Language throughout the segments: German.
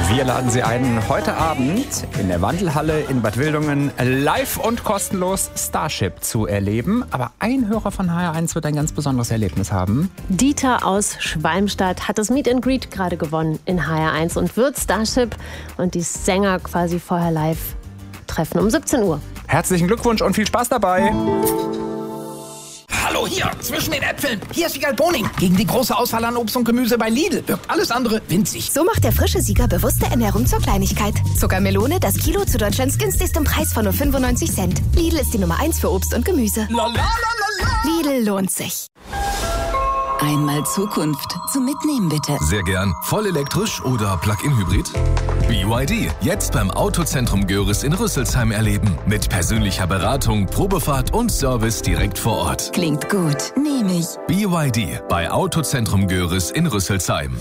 Wir laden Sie ein, heute Abend in der Wandelhalle in Bad Wildungen live und kostenlos Starship zu erleben. Aber ein Hörer von HR1 wird ein ganz besonderes Erlebnis haben. Dieter aus Schwalmstadt hat das Meet and Greet gerade gewonnen in HR1 und wird Starship und die Sänger quasi vorher live treffen um 17 Uhr. Herzlichen Glückwunsch und viel Spaß dabei. Hallo, hier, zwischen den Äpfeln. Hier ist Wiegald Boning. Gegen die große Auswahl an Obst und Gemüse bei Lidl wirkt alles andere winzig. So macht der frische Sieger bewusste Ernährung zur Kleinigkeit. Zuckermelone, das Kilo zu Deutschlands günstigstem Preis von nur 95 Cent. Lidl ist die Nummer 1 für Obst und Gemüse. Lidl lohnt sich. Einmal Zukunft zum Mitnehmen, bitte. Sehr gern. Voll elektrisch oder Plug-in-Hybrid? BYD. Jetzt beim Autozentrum Görres in Rüsselsheim erleben. Mit persönlicher Beratung, Probefahrt und Service direkt vor Ort. Klingt gut. Nehme ich. BYD bei Autozentrum Görres in Rüsselsheim.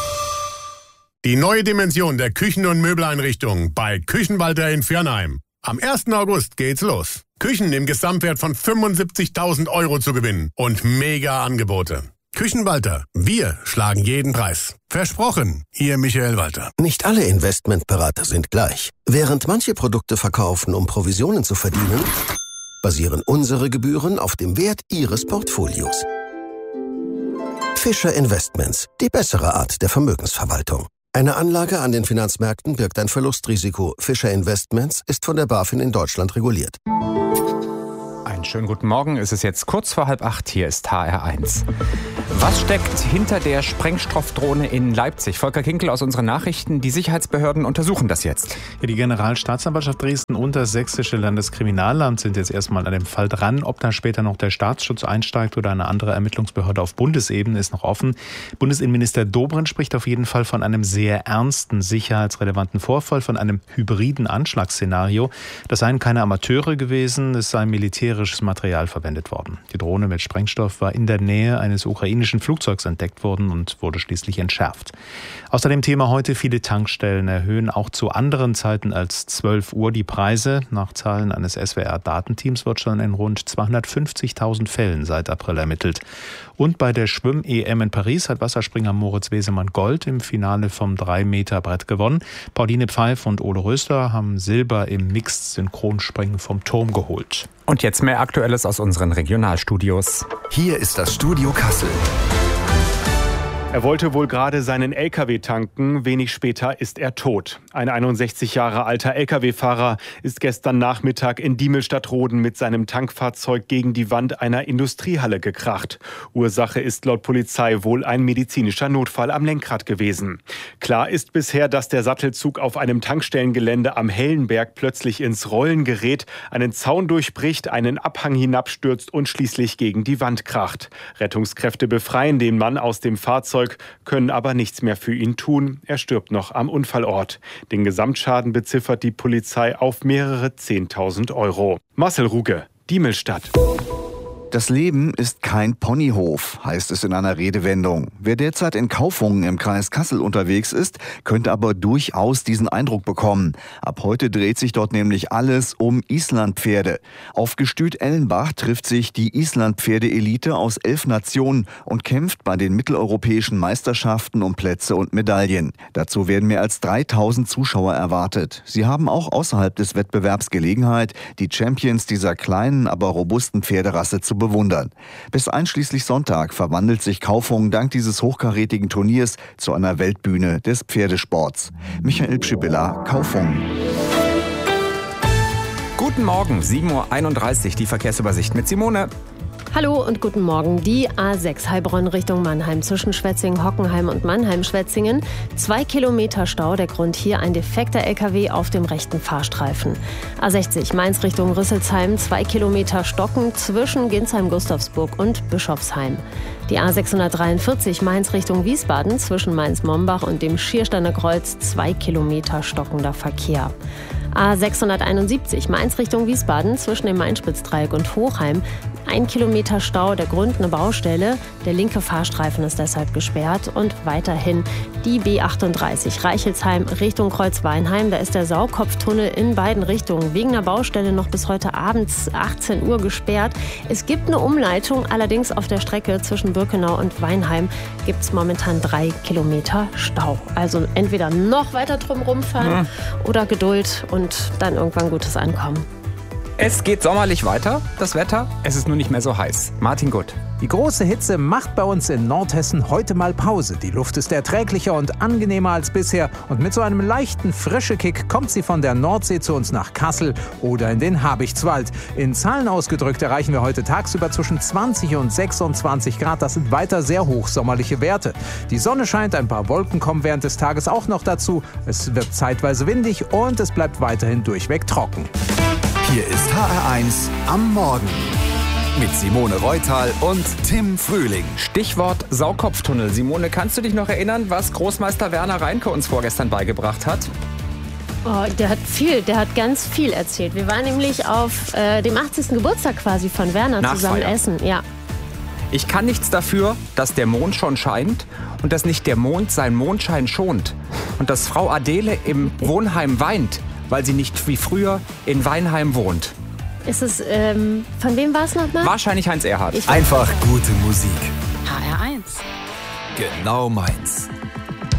Die neue Dimension der Küchen- und Möbeleinrichtungen bei Küchenwalter in Viernheim. Am 1. August geht's los. Küchen im Gesamtwert von 75.000 € zu gewinnen und mega Angebote. Küchenwalter, wir schlagen jeden Preis. Versprochen, Ihr Michael Walter. Nicht alle Investmentberater sind gleich. Während manche Produkte verkaufen, um Provisionen zu verdienen, basieren unsere Gebühren auf dem Wert Ihres Portfolios. Fischer Investments, die bessere Art der Vermögensverwaltung. Eine Anlage an den Finanzmärkten birgt ein Verlustrisiko. Fischer Investments ist von der BaFin in Deutschland reguliert. Einen schönen guten Morgen. Es ist jetzt kurz vor 7:30. Hier ist HR1. Was steckt hinter der Sprengstoffdrohne in Leipzig? Volker Kinkel aus unseren Nachrichten. Die Sicherheitsbehörden untersuchen das jetzt. Ja, die Generalstaatsanwaltschaft Dresden und das Sächsische Landeskriminalamt sind jetzt erstmal an dem Fall dran. Ob da später noch der Staatsschutz einsteigt oder eine andere Ermittlungsbehörde auf Bundesebene, ist noch offen. Bundesinnenminister Dobrindt spricht auf jeden Fall von einem sehr ernsten, sicherheitsrelevanten Vorfall, von einem hybriden Anschlagsszenario. Das seien keine Amateure gewesen, es sei militärisches Material verwendet worden. Die Drohne mit Sprengstoff war in der Nähe eines ukrainischen Flugzeugs entdeckt worden und wurde schließlich entschärft. Außerdem Thema heute: viele Tankstellen erhöhen auch zu anderen Zeiten als 12 Uhr die Preise. Nach Zahlen eines SWR-Datenteams wird schon in rund 250.000 Fällen seit April ermittelt. Und bei der Schwimm-EM in Paris hat Wasserspringer Moritz Wesemann Gold im Finale vom 3-Meter-Brett gewonnen. Pauline Pfeif und Ole Röster haben Silber im Mixed-Synchronspringen vom Turm geholt. Und jetzt mehr Aktuelles aus unseren Regionalstudios. Hier ist das Studio Kassel. Er wollte wohl gerade seinen LKW tanken. Wenig später ist er tot. Ein 61 Jahre alter LKW-Fahrer ist gestern Nachmittag in Diemelstadt-Roden mit seinem Tankfahrzeug gegen die Wand einer Industriehalle gekracht. Ursache ist laut Polizei wohl ein medizinischer Notfall am Lenkrad gewesen. Klar ist bisher, dass der Sattelzug auf einem Tankstellengelände am Hellenberg plötzlich ins Rollen gerät, einen Zaun durchbricht, einen Abhang hinabstürzt und schließlich gegen die Wand kracht. Rettungskräfte befreien den Mann aus dem Fahrzeug, können aber nichts mehr für ihn tun. Er stirbt noch am Unfallort. Den Gesamtschaden beziffert die Polizei auf mehrere 10.000 €. Marcel Ruge, Diemelstadt. Das Leben ist kein Ponyhof, heißt es in einer Redewendung. Wer derzeit in Kaufungen im Kreis Kassel unterwegs ist, könnte aber durchaus diesen Eindruck bekommen. Ab heute dreht sich dort nämlich alles um Islandpferde. Auf Gestüt Ellenbach trifft sich die Islandpferde-Elite aus 11 Nationen und kämpft bei den mitteleuropäischen Meisterschaften um Plätze und Medaillen. Dazu werden mehr als 3.000 Zuschauer erwartet. Sie haben auch außerhalb des Wettbewerbs Gelegenheit, die Champions dieser kleinen, aber robusten Pferderasse zu bewundern. Bis einschließlich Sonntag verwandelt sich Kaufungen dank dieses hochkarätigen Turniers zu einer Weltbühne des Pferdesports. Michael Pschibilla, Kaufungen. Guten Morgen, 7:31 Uhr, die Verkehrsübersicht mit Simone. Hallo und guten Morgen. Die A6 Heilbronn Richtung Mannheim zwischen Schwetzingen, Hockenheim und Mannheim-Schwetzingen. 2 Kilometer Stau. Der Grund hier ein defekter LKW auf dem rechten Fahrstreifen. A60 Mainz Richtung Rüsselsheim. 2 Kilometer Stocken zwischen Ginsheim-Gustavsburg und Bischofsheim. Die A643 Mainz Richtung Wiesbaden zwischen Mainz-Mombach und dem Schiersteiner Kreuz. 2 Kilometer stockender Verkehr. A671 Mainz Richtung Wiesbaden zwischen dem Main-Spitz-Dreieck und Hochheim. 1 Kilometer Stau, der Grund eine Baustelle. Der linke Fahrstreifen ist deshalb gesperrt und weiterhin Die B38 Reichelsheim Richtung Kreuzweinheim. Da ist der Saukopftunnel in beiden Richtungen wegen einer Baustelle noch bis heute abends 18 Uhr gesperrt. Es gibt eine Umleitung, allerdings auf der Strecke zwischen Birkenau und Weinheim gibt es momentan 3 Kilometer Stau. Also entweder noch weiter drum rumfahren oder Geduld und dann irgendwann gutes Ankommen. Es geht sommerlich weiter, das Wetter. Es ist nur nicht mehr so heiß. Martin Gutt. Die große Hitze macht bei uns in Nordhessen heute mal Pause. Die Luft ist erträglicher und angenehmer als bisher. Und mit so einem leichten Frischekick kommt sie von der Nordsee zu uns nach Kassel oder in den Habichtswald. In Zahlen ausgedrückt erreichen wir heute tagsüber zwischen 20 und 26 Grad. Das sind weiter sehr hochsommerliche Werte. Die Sonne scheint, ein paar Wolken kommen während des Tages auch noch dazu. Es wird zeitweise windig und es bleibt weiterhin durchweg trocken. Hier ist HR1 am Morgen mit Simone Reutal und Tim Frühling. Stichwort Saukopftunnel. Simone, kannst du dich noch erinnern, was Großmeister Werner Reinke uns vorgestern beigebracht hat? Oh, der hat ganz viel erzählt. Wir waren nämlich auf dem 80. Geburtstag quasi von Werner zusammen essen. Ja. Ich kann nichts dafür, dass der Mond schon scheint und dass nicht der Mond seinen Mondschein schont. Und dass Frau Adele im Wohnheim weint, weil sie nicht wie früher in Weinheim wohnt. Ist es, von wem war es nochmal? Wahrscheinlich Heinz Erhardt. Einfach gute Musik. HR1. Genau meins.